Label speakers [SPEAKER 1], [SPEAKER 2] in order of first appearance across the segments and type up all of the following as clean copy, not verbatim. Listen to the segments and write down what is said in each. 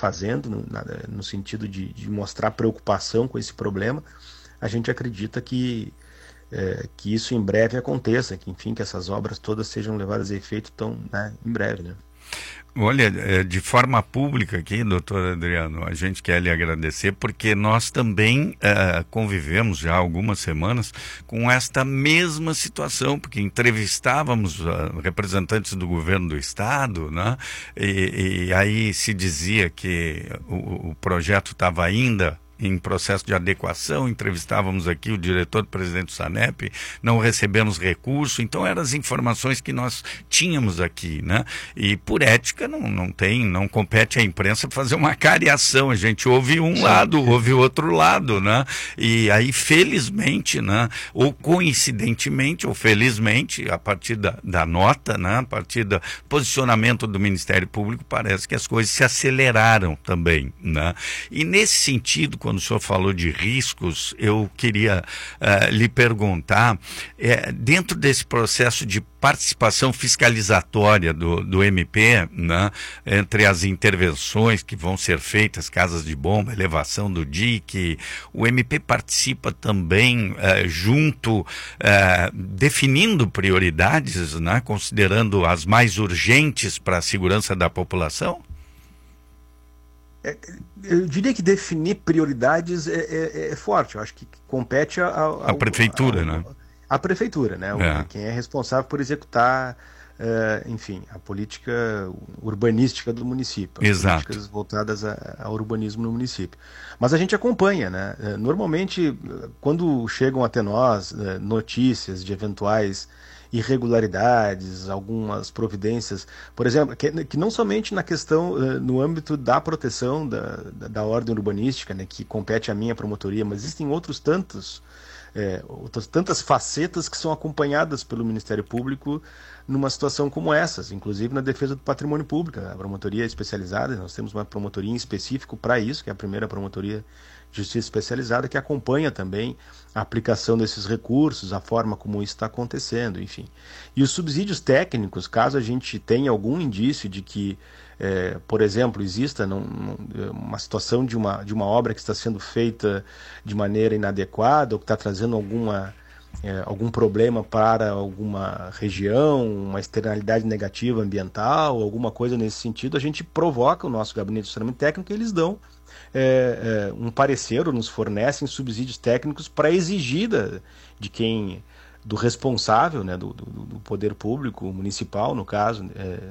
[SPEAKER 1] fazendo no sentido de mostrar preocupação com esse problema, a gente acredita que isso em breve aconteça, que enfim, que essas obras todas sejam levadas a efeito tão, né, em breve, né?
[SPEAKER 2] Olha, de forma pública aqui, doutor Adriano, a gente quer lhe agradecer porque nós também convivemos já há algumas semanas com esta mesma situação, porque entrevistávamos representantes do governo do estado, né? E aí se dizia que o projeto estava ainda em processo de adequação, entrevistávamos aqui o diretor-presidente do SANEP, não recebemos recurso, então eram as informações que nós tínhamos aqui, né? E por ética não compete à imprensa fazer uma cariação, a gente ouve um lado, ouve o outro lado, né? E aí, felizmente, né, ou coincidentemente, ou felizmente, a partir da nota, né, a partir do posicionamento do Ministério Público, parece que as coisas se aceleraram também, né? E nesse sentido, quando o senhor falou de riscos, eu queria lhe perguntar, dentro desse processo de participação fiscalizatória do MP, né, entre as intervenções que vão ser feitas, casas de bomba, elevação do dique, o MP participa também junto, definindo prioridades, né, considerando as mais urgentes para a segurança da população?
[SPEAKER 1] Eu diria que definir prioridades é forte. Eu acho que compete
[SPEAKER 2] a prefeitura, né?
[SPEAKER 1] A prefeitura, né? Quem é responsável por executar, enfim, a política urbanística do município.
[SPEAKER 2] Exato.
[SPEAKER 1] Políticas voltadas ao urbanismo no município. Mas a gente acompanha, né? Normalmente, quando chegam até nós notícias de eventuais irregularidades, algumas providências, por exemplo, que não somente na questão, no âmbito da proteção da ordem urbanística, né, que compete à minha promotoria, mas existem outras tantas facetas que são acompanhadas pelo Ministério Público numa situação como essas, inclusive na defesa do patrimônio público. A promotoria é especializada, nós temos uma promotoria em específico para isso, que é a primeira promotoria de justiça especializada, que acompanha também a aplicação desses recursos, a forma como isso está acontecendo, enfim. E os subsídios técnicos, caso a gente tenha algum indício de que, por exemplo, exista uma situação de uma obra que está sendo feita de maneira inadequada, ou que está trazendo algum problema para alguma região, uma externalidade negativa ambiental, alguma coisa nesse sentido, a gente provoca o nosso gabinete de assessoramento técnico e eles dão um parecer ou nos fornecem subsídios técnicos para exigir do responsável, né, do poder público, municipal no caso,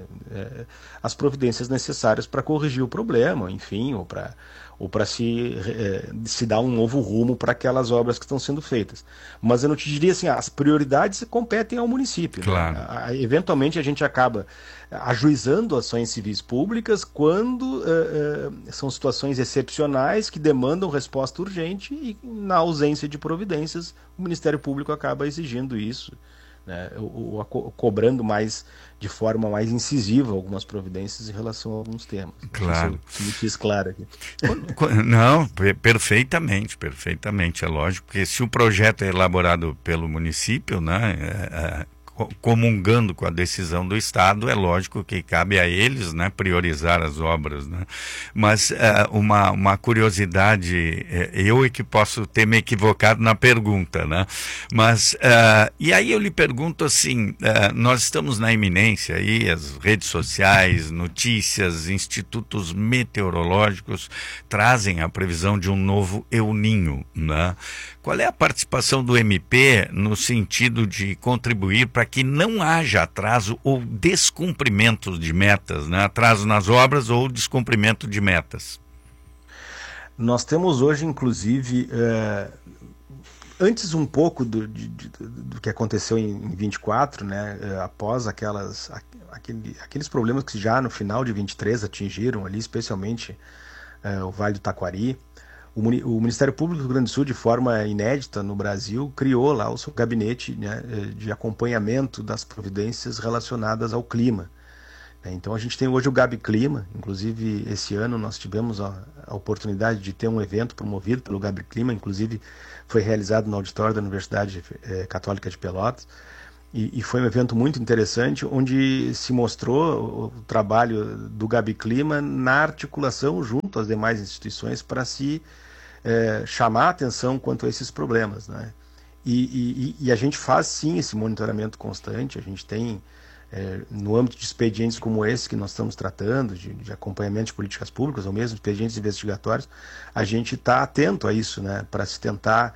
[SPEAKER 1] as providências necessárias para corrigir o problema, enfim, ou para se dar um novo rumo para aquelas obras que estão sendo feitas. Mas eu não te diria assim, as prioridades competem ao município.
[SPEAKER 2] Claro.
[SPEAKER 1] Né? Eventualmente a gente acaba ajuizando ações civis públicas quando são situações excepcionais que demandam resposta urgente e, na ausência de providências, o Ministério Público acaba exigindo isso, né, ou cobrando de forma mais incisiva algumas providências em relação a alguns temas.
[SPEAKER 2] Claro.
[SPEAKER 1] Isso me fiz claro aqui.
[SPEAKER 2] Não, perfeitamente. É lógico que se o projeto é elaborado pelo município, né, comungando com a decisão do Estado, é lógico que cabe a eles, né, priorizar as obras, né? Mas uma curiosidade, eu é que posso ter me equivocado na pergunta, né? Mas, e aí eu lhe pergunto assim, nós estamos na iminência aí, as redes sociais, notícias, institutos meteorológicos trazem a previsão de um novo El Niño, né? Qual é a participação do MP no sentido de contribuir para que não haja atraso ou descumprimento de metas, né? Atraso nas obras ou descumprimento de metas?
[SPEAKER 1] Nós temos hoje, inclusive, antes um pouco do que aconteceu em 24, né? Após aqueles problemas que já no final de 23 atingiram ali, especialmente o Vale do Taquari. O Ministério Público do Rio Grande do Sul, de forma inédita no Brasil, criou lá o seu gabinete, né, de acompanhamento das providências relacionadas ao clima. Então a gente tem hoje o Gabi Clima, inclusive esse ano nós tivemos a oportunidade de ter um evento promovido pelo Gabi Clima, inclusive foi realizado no auditório da Universidade Católica de Pelotas, E foi um evento muito interessante, onde se mostrou o trabalho do Gabi Clima na articulação junto às demais instituições para se chamar a atenção quanto a esses problemas, né? E a gente faz sim esse monitoramento constante, a gente tem, no âmbito de expedientes como esse que nós estamos tratando, de acompanhamento de políticas públicas, ou mesmo expedientes investigatórios, a gente está atento a isso, né, para se tentar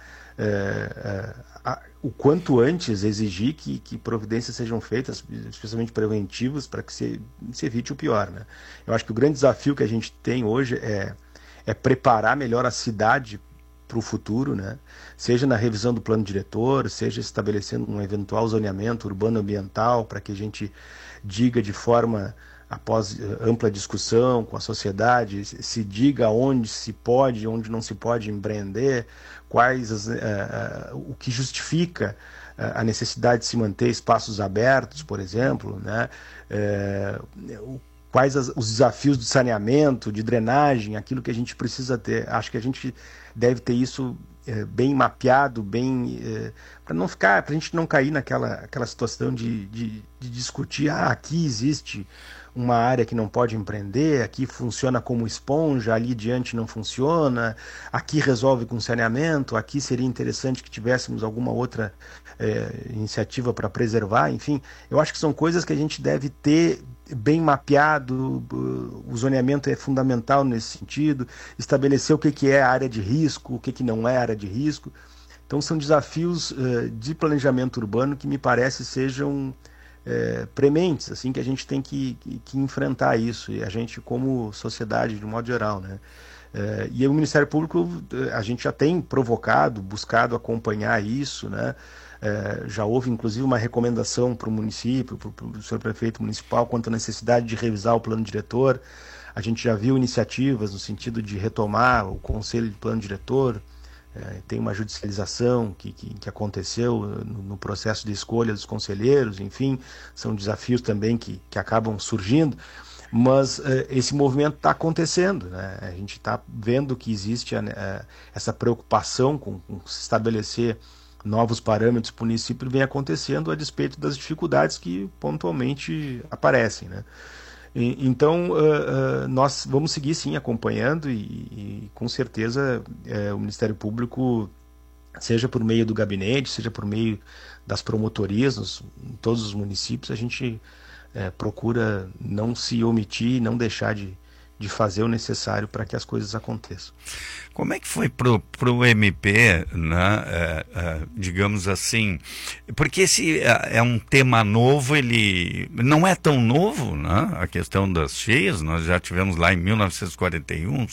[SPEAKER 1] o quanto antes exigir que providências sejam feitas, especialmente preventivas, para que se evite o pior, né? Eu acho que o grande desafio que a gente tem hoje é preparar melhor a cidade para o futuro, né? Seja na revisão do plano diretor, seja estabelecendo um eventual zoneamento urbano-ambiental, para que a gente diga de forma, após ampla discussão com a sociedade, se diga onde se pode, onde não se pode empreender, o que justifica a necessidade de se manter espaços abertos, por exemplo, né? Quais os desafios de saneamento, de drenagem, aquilo que a gente precisa ter. Acho que a gente deve ter isso bem mapeado, para a gente não cair naquela situação de discutir, aqui existe uma área que não pode empreender, aqui funciona como esponja, ali diante não funciona, aqui resolve com saneamento, aqui seria interessante que tivéssemos alguma outra iniciativa para preservar, enfim. Eu acho que são coisas que a gente deve ter bem mapeado. O zoneamento é fundamental nesse sentido, estabelecer o que é área de risco, o que não é área de risco. Então são desafios de planejamento urbano que me parece sejam prementes, assim, que a gente tem que enfrentar isso, e a gente como sociedade de um modo geral, né? E o Ministério Público, a gente já tem provocado, buscado acompanhar isso, né? Já houve inclusive uma recomendação para o município, para o senhor prefeito municipal, quanto à necessidade de revisar o plano diretor. A gente já viu iniciativas no sentido de retomar o conselho de plano diretor. Tem uma judicialização que aconteceu no processo de escolha dos conselheiros, enfim, são desafios também que acabam surgindo, mas esse movimento está acontecendo, né? A gente está vendo que existe essa preocupação com se estabelecer novos parâmetros para o município, vem acontecendo a despeito das dificuldades que pontualmente aparecem, né? Então, nós vamos seguir, sim, acompanhando e com certeza, o Ministério Público, seja por meio do gabinete, seja por meio das promotorias, em todos os municípios, a gente procura não se omitir, não deixar de fazer o necessário para que as coisas aconteçam.
[SPEAKER 2] Como é que foi pro MP, né, digamos assim, porque esse é um tema novo, ele não é tão novo, né, a questão das cheias, nós já tivemos lá em 1941,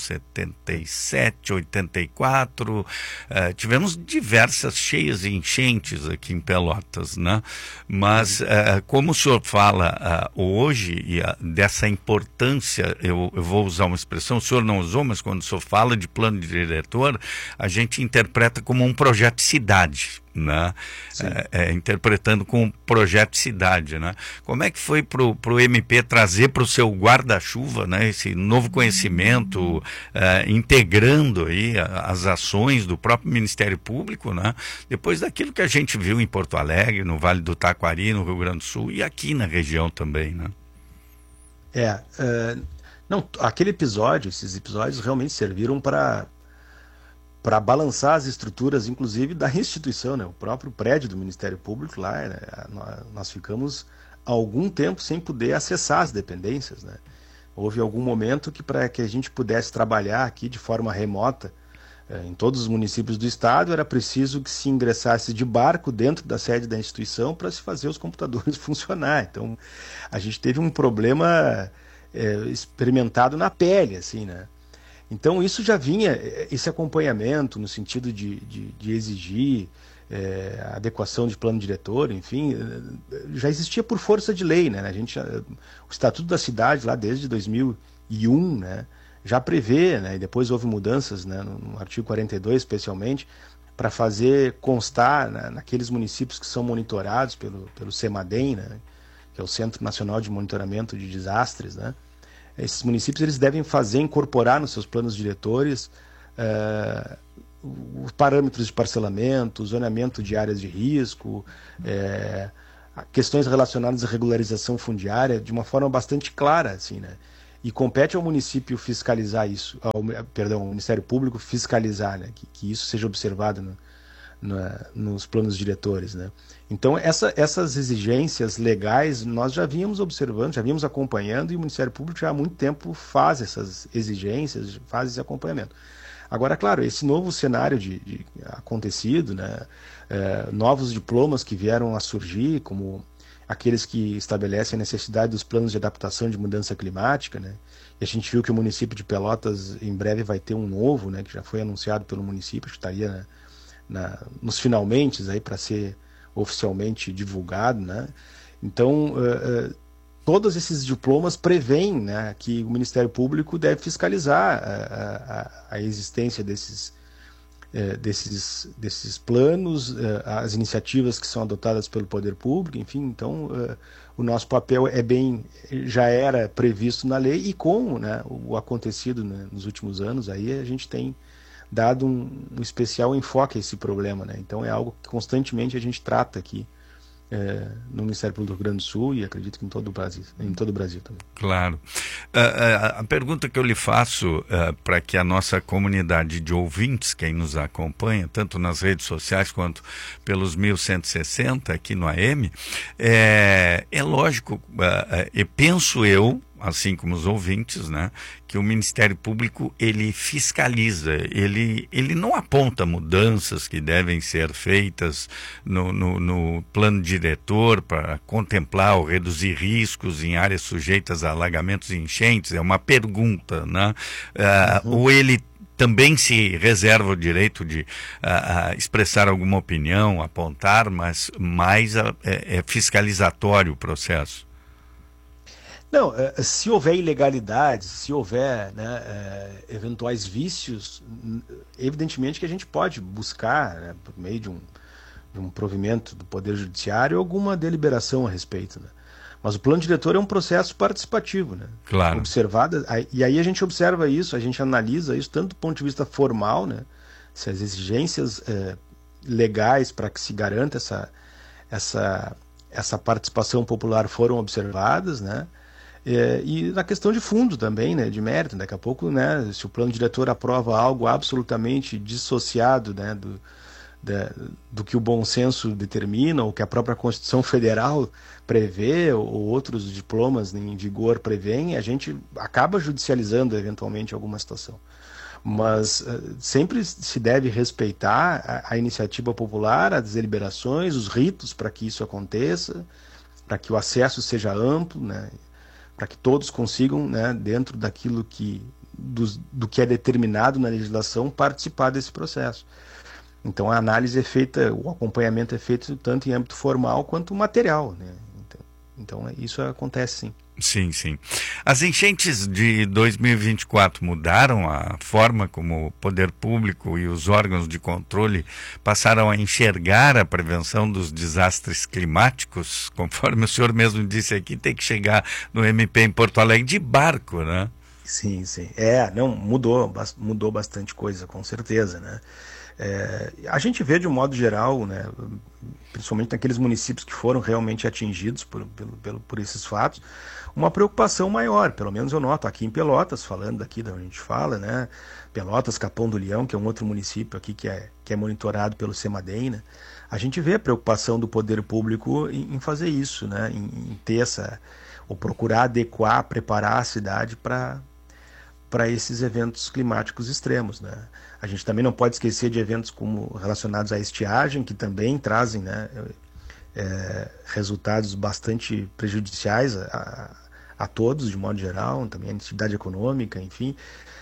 [SPEAKER 2] 77, 84, tivemos diversas cheias e enchentes aqui em Pelotas, né, mas como o senhor fala hoje dessa importância, eu vou usar uma expressão, o senhor não usou, mas quando o senhor fala de plano diretor, a gente interpreta como um projeto de cidade, né? Interpretando como um projeto de cidade, né? Como é que foi pro MP trazer para o seu guarda-chuva, né, esse novo conhecimento, integrando aí as ações do próprio Ministério Público, né? Depois daquilo que a gente viu em Porto Alegre, no Vale do Taquari, no Rio Grande do Sul e aqui na região também, né?
[SPEAKER 1] Não, esses episódios realmente serviram para balançar as estruturas, inclusive da instituição, né? O próprio prédio do Ministério Público lá, né? Nós ficamos algum tempo sem poder acessar as dependências, né? Houve algum momento que, para que a gente pudesse trabalhar aqui de forma remota, em todos os municípios do estado, era preciso que se ingressasse de barco dentro da sede da instituição para se fazer os computadores funcionar. Então, a gente teve um problema experimentado na pele, assim, né? Então isso já vinha, esse acompanhamento no sentido de exigir a adequação de plano diretor, enfim, já existia por força de lei, né? O Estatuto da Cidade, lá desde 2001, né, já prevê, né, e depois houve mudanças, né, no artigo 42 especialmente, para fazer constar, né, naqueles municípios que são monitorados pelo CEMADEM, né, que é o Centro Nacional de Monitoramento de Desastres, né? Esses municípios eles devem incorporar nos seus planos diretores os parâmetros de parcelamento, zoneamento de áreas de risco, questões relacionadas à regularização fundiária de uma forma bastante clara, assim, né? E compete ao município fiscalizar isso, ao Ministério Público fiscalizar, né? Que isso seja observado nos planos diretores, né? Então, essas exigências legais nós já vínhamos observando, já vínhamos acompanhando, e o Ministério Público já há muito tempo faz essas exigências, faz esse acompanhamento. Agora, claro, esse novo cenário de acontecido, né? Novos diplomas que vieram a surgir, como aqueles que estabelecem a necessidade dos planos de adaptação de mudança climática, né? E a gente viu que o município de Pelotas em breve vai ter um novo, né? Que já foi anunciado pelo município, que estaria nos finalmente aí para ser oficialmente divulgado, né? Então, todos esses diplomas prevêem, né, que o Ministério Público deve fiscalizar a existência desses planos, as iniciativas que são adotadas pelo poder público, enfim. Então, o nosso papel já era previsto na lei, e com, né, o acontecido, né, nos últimos anos, aí a gente tem dado um especial enfoque a esse problema, né? Então é algo que constantemente a gente trata aqui no Ministério Público do Rio Grande do Sul, e acredito que em todo o Brasil também.
[SPEAKER 2] Claro. A pergunta que eu lhe faço para que a nossa comunidade de ouvintes, quem nos acompanha, tanto nas redes sociais quanto pelos 1160 aqui no AM, é lógico, penso eu, assim como os ouvintes, né, que o Ministério Público, ele fiscaliza, ele não aponta mudanças que devem ser feitas no plano diretor para contemplar ou reduzir riscos em áreas sujeitas a alagamentos e enchentes. É uma pergunta, né? Ou ele também se reserva o direito de expressar alguma opinião, apontar, mas mais é fiscalizatório o processo?
[SPEAKER 1] Não, se houver ilegalidades, se houver, né, eventuais vícios, evidentemente que a gente pode buscar, né, por meio de um provimento do Poder Judiciário, alguma deliberação a respeito, né? Mas o plano diretor é um processo participativo, né?
[SPEAKER 2] Claro.
[SPEAKER 1] E aí a gente observa isso, a gente analisa isso tanto do ponto de vista formal, né, se as exigências legais para que se garanta essa participação popular foram observadas, né? E na questão de fundo também, né, de mérito. Daqui a pouco, né, se o plano diretor aprova algo absolutamente dissociado, né, do que o bom senso determina, ou que a própria Constituição Federal prevê, ou outros diplomas em vigor prevêem, a gente acaba judicializando eventualmente alguma situação. Mas sempre se deve respeitar a iniciativa popular, as deliberações, os ritos para que isso aconteça, para que o acesso seja amplo, né, para que todos consigam, né, dentro daquilo do que é determinado na legislação, participar desse processo. Então a análise é feita, o acompanhamento é feito tanto em âmbito formal quanto material, né? Então isso acontece, sim.
[SPEAKER 2] Sim, sim. As enchentes de 2024 mudaram a forma como o poder público e os órgãos de controle passaram a enxergar a prevenção dos desastres climáticos? Conforme o senhor mesmo disse aqui, tem que chegar no MP em Porto Alegre de barco, né?
[SPEAKER 1] Sim, sim. Não, mudou bastante coisa, com certeza, né? A gente vê de um modo geral, né, principalmente naqueles municípios que foram realmente atingidos por esses fatos, uma preocupação maior. Pelo menos eu noto aqui em Pelotas, falando daqui da onde a gente fala, né, Pelotas, Capão do Leão, que é um outro município aqui que é monitorado pelo CEMADEM, né, a gente vê a preocupação do poder público em fazer isso, né, em ter ou procurar adequar, preparar a cidade para esses eventos climáticos extremos, né? A gente também não pode esquecer de eventos como relacionados à estiagem, que também trazem, né, resultados bastante prejudiciais a todos, de modo geral, também a atividade econômica, enfim.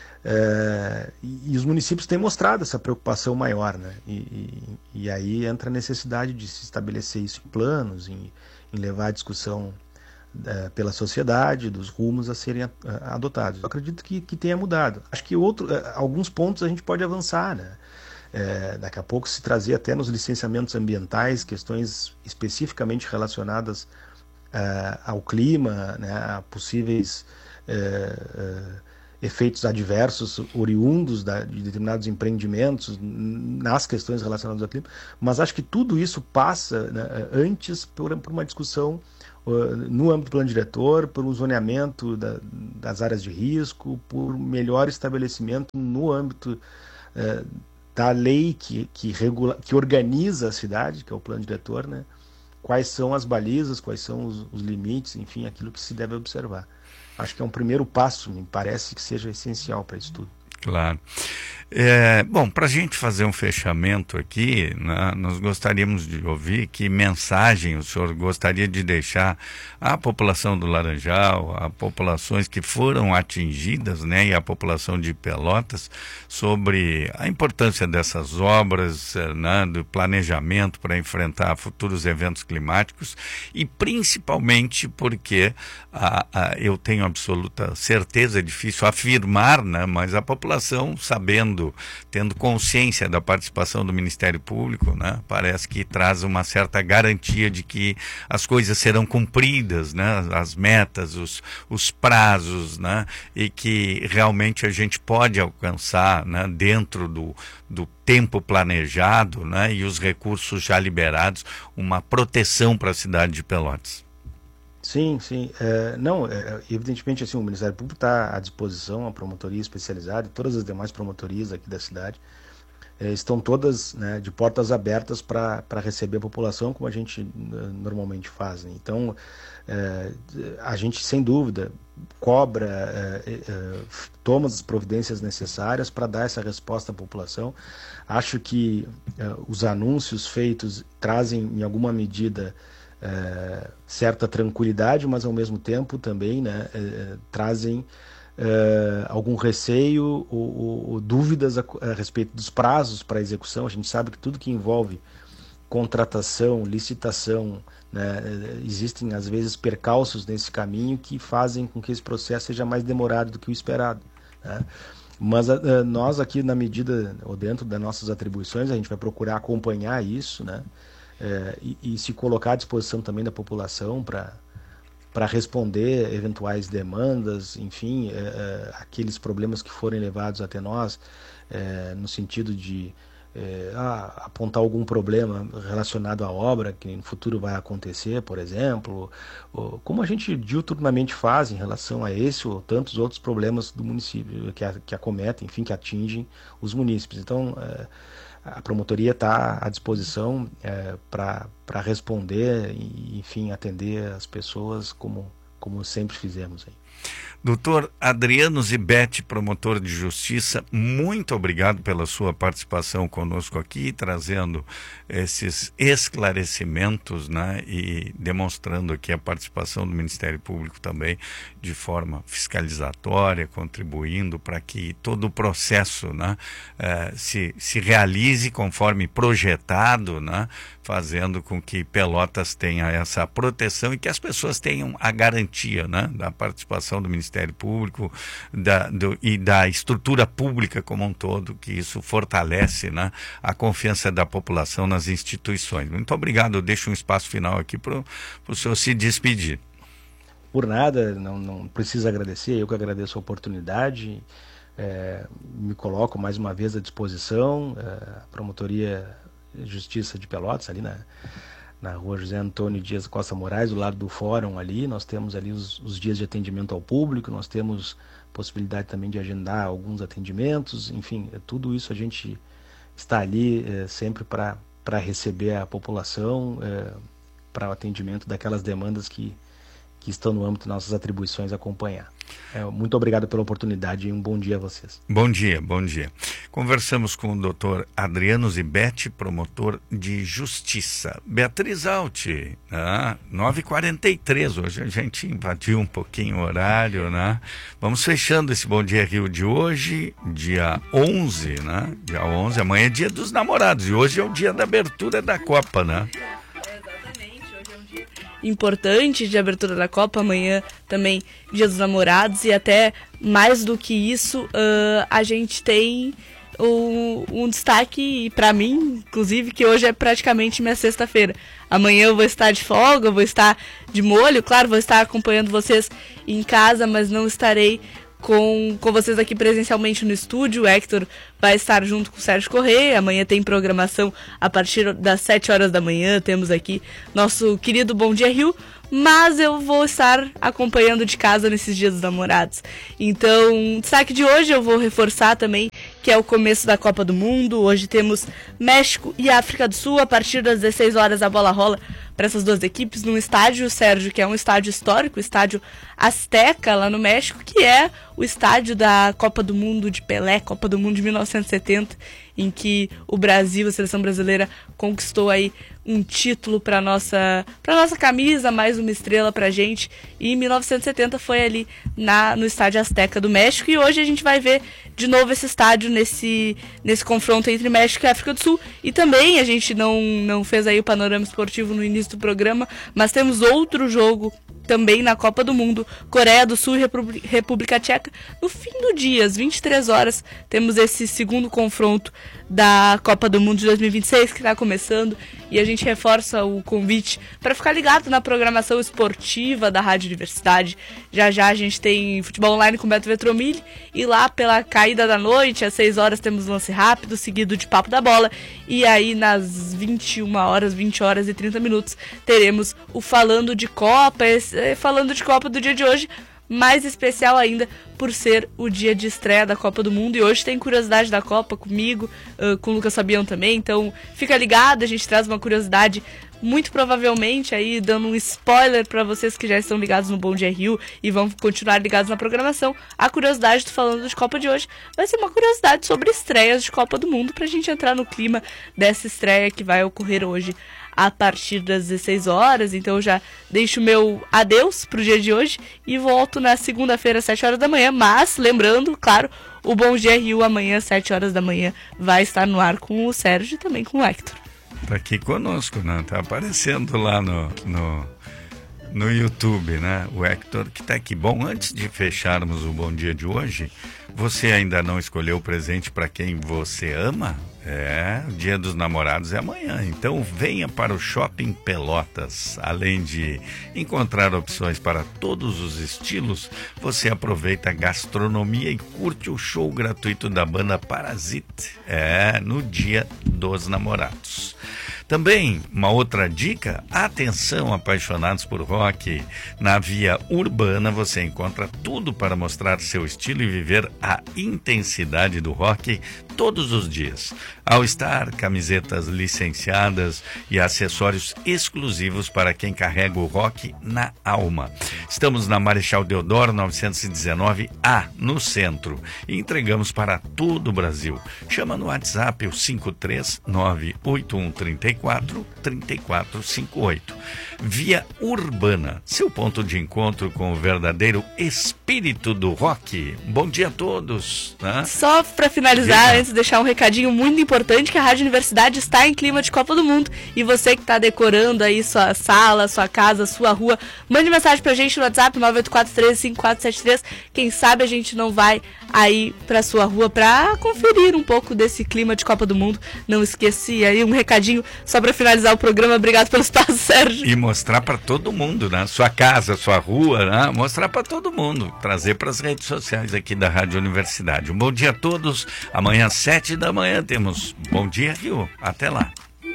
[SPEAKER 1] E os municípios têm mostrado essa preocupação maior, né? E aí entra a necessidade de se estabelecer isso em planos, em levar a discussão pela sociedade, dos rumos a serem adotados. Eu acredito que tenha mudado. Acho que alguns pontos a gente pode avançar, né? Daqui a pouco se trazer até nos licenciamentos ambientais questões especificamente relacionadas ao clima, né, a possíveis efeitos adversos oriundos de determinados empreendimentos nas questões relacionadas ao clima, mas acho que tudo isso passa, né, antes por uma discussão no âmbito do plano diretor, por um zoneamento das áreas de risco, por melhor estabelecimento no âmbito da lei que organiza a cidade, que é o plano diretor, né? Quais são as balizas, quais são os limites, enfim, aquilo que se deve observar. Acho que é um primeiro passo, me parece que seja essencial para isso tudo.
[SPEAKER 2] Claro. Bom, para a gente fazer um fechamento aqui, né, nós gostaríamos de ouvir que mensagem o senhor gostaria de deixar à população do Laranjal, a populações que foram atingidas, né, e a população de Pelotas, sobre a importância dessas obras, né, do planejamento para enfrentar futuros eventos climáticos e principalmente porque eu tenho absoluta certeza, é difícil afirmar, né, mas a população tendo consciência da participação do Ministério Público, né, parece que traz uma certa garantia de que as coisas serão cumpridas, né, as metas, os prazos, né, e que realmente a gente pode alcançar, né, dentro do tempo planejado, né, e os recursos já liberados, uma proteção para a cidade de Pelotas.
[SPEAKER 1] Sim. Evidentemente, assim, o Ministério Público está à disposição, a promotoria especializada e todas as demais promotorias aqui da cidade estão todas, né, de portas abertas para receber a população, como a gente normalmente faz, né? Então, a gente, sem dúvida, cobra, toma as providências necessárias para dar essa resposta à população. Acho que os anúncios feitos trazem, em alguma medida, certa tranquilidade, mas ao mesmo tempo também, né, trazem algum receio ou dúvidas a respeito dos prazos para execução. A gente sabe que tudo que envolve contratação, licitação, né, existem às vezes percalços nesse caminho que fazem com que esse processo seja mais demorado do que o esperado, né? Mas nós aqui, na medida ou dentro das nossas atribuições, a gente vai procurar acompanhar isso, né? E se colocar à disposição também da população para responder eventuais demandas, enfim, aqueles problemas que forem levados até nós, no sentido de apontar algum problema relacionado à obra que no futuro vai acontecer, por exemplo, como a gente diuturnamente faz em relação a esse ou tantos outros problemas do município que acometem, enfim, que atingem os munícipes. Então, a promotoria está à disposição para responder e, enfim, atender as pessoas como sempre fizemos aí.
[SPEAKER 2] Doutor Adriano Zibete, promotor de justiça, muito obrigado pela sua participação conosco aqui, trazendo esses esclarecimentos, né, e demonstrando aqui a participação do Ministério Público também de forma fiscalizatória, contribuindo para que todo o processo, né, se realize conforme projetado, né, fazendo com que Pelotas tenha essa proteção e que as pessoas tenham a garantia, né, da participação do Ministério Público e da estrutura pública como um todo, que isso fortalece, né, a confiança da população nas instituições. Muito obrigado, eu deixo um espaço final aqui para o senhor se despedir.
[SPEAKER 1] Por nada, não precisa agradecer, eu que agradeço a oportunidade, me coloco mais uma vez à disposição, a Promotoria de Justiça de Pelotas, ali na rua José Antônio Dias Costa Moraes, do lado do fórum ali, nós temos ali os dias de atendimento ao público, nós temos possibilidade também de agendar alguns atendimentos, enfim, tudo isso a gente está ali sempre para receber a população, para o atendimento daquelas demandas que estão no âmbito de nossas atribuições acompanhar. Muito obrigado pela oportunidade e um bom dia a vocês.
[SPEAKER 2] Bom dia, bom dia. Conversamos com o doutor Adriano Zibete, promotor de justiça. Beatriz Alt, 9h43, hoje a gente invadiu um pouquinho o horário, né? Vamos fechando esse Bom Dia Rio de hoje, dia 11, né? Dia 11, amanhã é dia dos namorados e hoje é o dia da abertura da Copa, né?
[SPEAKER 3] Importante de abertura da Copa, amanhã também Dia dos Namorados, e até mais do que isso, a gente tem um destaque para mim, inclusive, que hoje é praticamente minha sexta-feira. Amanhã eu vou estar de folga, vou estar de molho, claro, vou estar acompanhando vocês em casa, mas não estarei com vocês aqui presencialmente no estúdio. O Hector vai estar junto com o Sérgio Correia. Amanhã tem programação a partir das 7 horas da manhã. Temos aqui nosso querido Bom Dia Rio. Mas eu vou estar acompanhando de casa nesses Dias dos Namorados. Então, destaque de hoje eu vou reforçar também que é o começo da Copa do Mundo. Hoje temos México e África do Sul. A partir das 16 horas a bola rola para essas duas equipes num estádio, Sérgio, que é um estádio histórico, o estádio Azteca lá no México, que é o estádio da Copa do Mundo de Pelé, Copa do Mundo de 1970, em que o Brasil, a seleção brasileira, conquistou aí um título para nossa camisa, mais uma estrela pra gente. E em 1970 foi ali no estádio Azteca do México. E hoje a gente vai ver de novo esse estádio nesse confronto entre México e África do Sul. E também a gente não fez aí o panorama esportivo no início do programa, mas temos outro jogo também na Copa do Mundo, Coreia do Sul e República Tcheca. No fim do dia, às 23 horas, temos esse segundo confronto da Copa do Mundo de 2026, que está começando, e a gente reforça o convite para ficar ligado na programação esportiva da Rádio Universidade. Já já a gente tem futebol online com Beto Vetromilli, e lá pela caída da noite, às 6 horas, temos lance rápido, seguido de Papo da Bola, e aí nas 20 horas e 30 minutos, teremos o Falando de Copa, Falando de Copa do dia de hoje, mais especial ainda por ser o dia de estreia da Copa do Mundo. E hoje tem curiosidade da Copa comigo, com o Lucas Fabião também. Então fica ligado, a gente traz uma curiosidade muito provavelmente aí dando um spoiler para vocês que já estão ligados no Bom Dia Rio e vão continuar ligados na programação. A curiosidade do Falando de Copa de hoje vai ser uma curiosidade sobre estreias de Copa do Mundo, pra gente entrar no clima dessa estreia que vai ocorrer hoje a partir das 16 horas. Então eu já deixo meu adeus pro dia de hoje e volto na segunda-feira às 7 horas da manhã, mas lembrando, claro, o Bom Dia Rio amanhã às 7 horas da manhã vai estar no ar com o Sérgio e também com o Hector.
[SPEAKER 2] Tá aqui conosco, né? Tá aparecendo lá no YouTube, né? O Hector que tá aqui. Bom, antes de fecharmos o Bom Dia de hoje, você ainda não escolheu o presente para quem você ama? O Dia dos Namorados é amanhã, então venha para o Shopping Pelotas. Além de encontrar opções para todos os estilos, você aproveita a gastronomia e curte o show gratuito da banda Parasite, no Dia dos Namorados. Também, uma outra dica, atenção apaixonados por rock, na Via Urbana você encontra tudo para mostrar seu estilo e viver a intensidade do rock todos os dias. All Star, camisetas licenciadas e acessórios exclusivos para quem carrega o rock na alma. Estamos na Marechal Deodoro 919A, no centro, e entregamos para todo o Brasil. Chama no WhatsApp o 53981343458. Via Urbana, seu ponto de encontro com o verdadeiro espírito do rock. Bom dia a todos. Né?
[SPEAKER 3] Só para finalizar, antes de deixar um recadinho muito importante, que a Rádio Universidade está em clima de Copa do Mundo, e você que está decorando aí sua sala, sua casa, sua rua, mande mensagem pra gente no WhatsApp 984135473. Quem sabe a gente não vai aí pra sua rua pra conferir um pouco desse clima de Copa do Mundo. Não esqueci aí um recadinho só pra finalizar o programa. Obrigado pelo espaço, Sérgio.
[SPEAKER 2] E mostrar pra todo mundo, né? Sua casa, sua rua, né? Mostrar pra todo mundo, trazer pras redes sociais aqui da Rádio Universidade. Um bom dia a todos. Amanhã às 7 da manhã temos Bom Dia Rio. Até lá.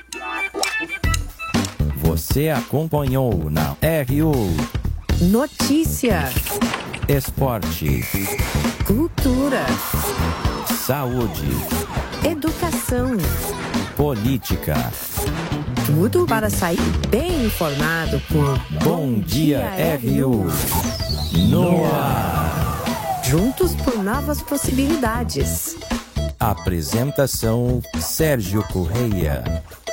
[SPEAKER 4] Você acompanhou na RU
[SPEAKER 5] Notícia,
[SPEAKER 4] Esporte,
[SPEAKER 5] Cultura,
[SPEAKER 4] Saúde,
[SPEAKER 5] Educação,
[SPEAKER 4] Política.
[SPEAKER 5] Tudo para sair bem informado por
[SPEAKER 4] Bom Dia RU no ar.
[SPEAKER 5] Juntos por novas possibilidades.
[SPEAKER 4] Apresentação Sérgio Correia.